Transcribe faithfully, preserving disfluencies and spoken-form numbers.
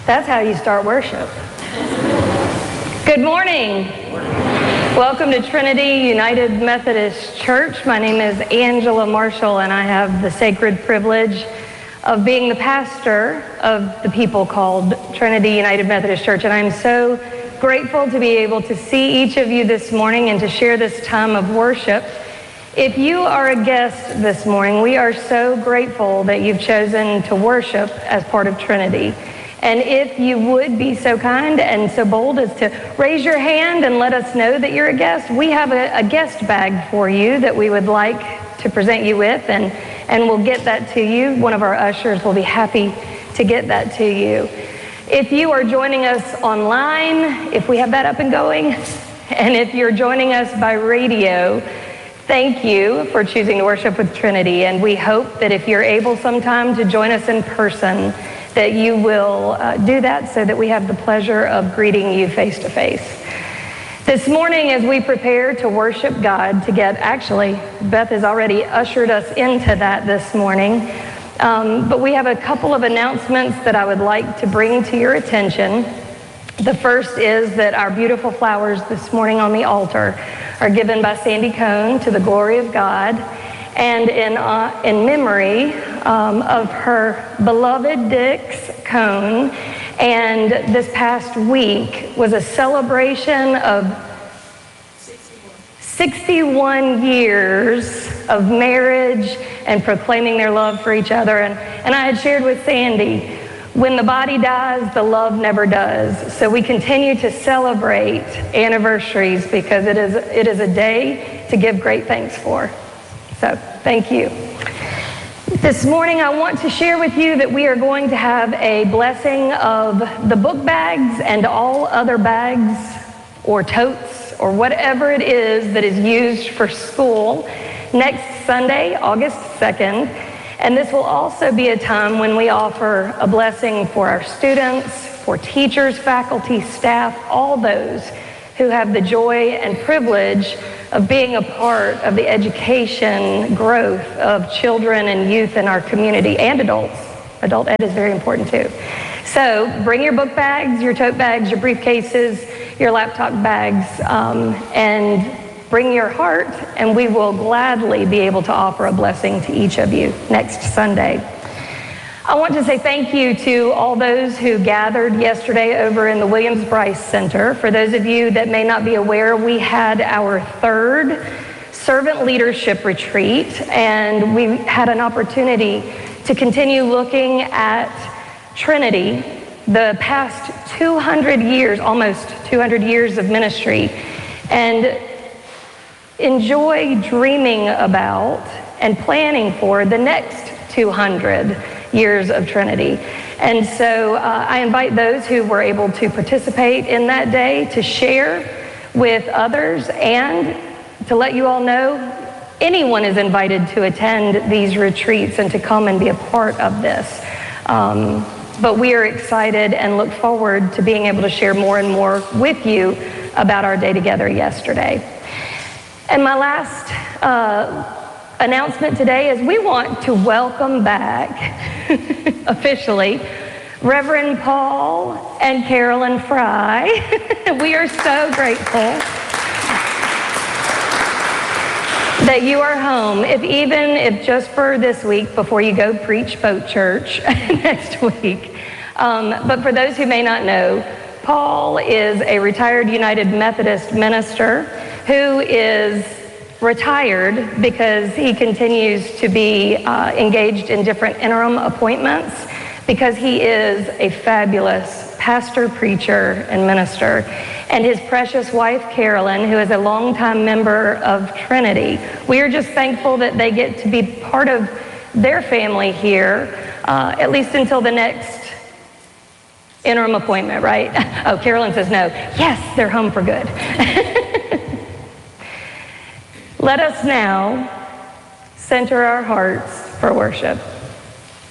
That's how you start worship. Good morning. Welcome to Trinity United Methodist Church. My name is Angela Marshall, and I have the sacred privilege of being the pastor of the people called Trinity United Methodist Church. And I'm so grateful to be able to see each of you this morning and to share this time of worship. If you are a guest this morning, we are so grateful that you've chosen to worship as part of Trinity. And if you would be so kind and so bold as to raise your hand and let us know that you're a guest, we have a, a guest bag for you that we would like to present you with, and, and we'll get that to you. One of our ushers will be happy to get that to you. If you are joining us online, if we have that up and going, and if you're joining us by radio, thank you for choosing to worship with Trinity. And we hope that if you're able sometime to join us in person, that you will uh, do that so that we have the pleasure of greeting you face to face. This morning, as we prepare to worship God together, actually, Beth has already ushered us into that this morning, um, but we have a couple of announcements that I would like to bring to your attention. The first is that our beautiful flowers this morning on the altar are given by Sandy Cohn to the glory of God, and in uh, in memory um, of her beloved Dix Cohn. And this past week was a celebration of sixty-one years of marriage and proclaiming their love for each other. And, and I had shared with Sandy, when the body dies, the love never does. So we continue to celebrate anniversaries because it is it is a day to give great thanks for. So thank you. This morning I want to share with you that we are going to have a blessing of the book bags and all other bags or totes or whatever it is that is used for school next Sunday, August second. And this will also be a time when we offer a blessing for our students, for teachers, faculty, staff, all those who have the joy and privilege of being a part of the education growth of children and youth in our community, and adults. Adult ed is very important too. So bring your book bags, your tote bags, your briefcases, your laptop bags, um, and bring your heart, and we will gladly be able to offer a blessing to each of you next Sunday. I want to say thank you to all those who gathered yesterday over in the Williams Bryce Center. For those of you that may not be aware, we had our third servant leadership retreat, and we had an opportunity to continue looking at Trinity, the past two hundred years, almost two hundred years of ministry, and enjoy dreaming about and planning for the next two hundred years of Trinity. And so uh, I invite those who were able to participate in that day to share with others, and to let you all know anyone is invited to attend these retreats and to come and be a part of this. Um, but we are excited and look forward to being able to share more and more with you about our day together yesterday. And my last uh, announcement today is we want to welcome back officially Reverend Paul and Carolyn Fry. We are so grateful that you are home, if even if just for this week before you go preach Boat Church next week. Um, but for those who may not know, Paul is a retired United Methodist minister who is retired because he continues to be uh, engaged in different interim appointments because he is a fabulous pastor, preacher, and minister. And his precious wife, Carolyn, who is a longtime member of Trinity. We are just thankful that they get to be part of their family here, uh, at least until the next interim appointment, right? Oh, Carolyn says no. Yes, they're home for good. Let us now center our hearts for worship.